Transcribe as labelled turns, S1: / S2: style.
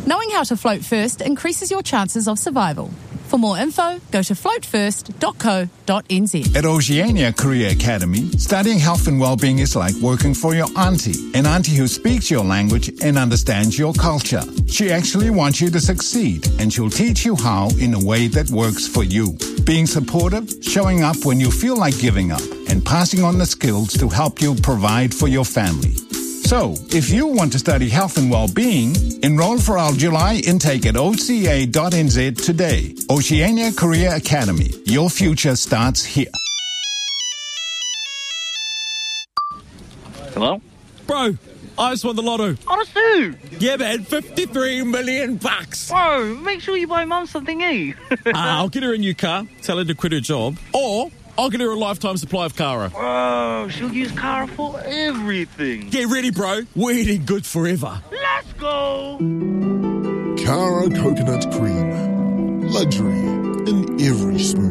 S1: Knowing how to float first increases your chances of survival. For more info, go to floatfirst.co.nz.
S2: At Oceania Career Academy, studying health and well-being is like working for your auntie, an auntie who speaks your language and understands your culture. She actually wants you to succeed, and she'll teach you how in a way that works for you. Being supportive, showing up when you feel like giving up, and passing on the skills to help you provide for your family. So, if you want to study health and well-being, enroll for our July intake at oca.nz today. Oceania Career Academy. Your future starts here.
S3: Hello?
S4: Bro, I just won the lotto.
S3: Honestly?
S4: Yeah, man, 53 million bucks.
S3: Bro, make sure you buy Mum something, eh?
S4: I'll get her a new car, tell her to quit her job, or I'll get her a lifetime supply of Cara.
S3: Bro, she'll use Cara for everything.
S4: Get ready, bro. We're eating good forever.
S3: Let's go!
S5: Cara Coconut Cream. Luxury in every spoon.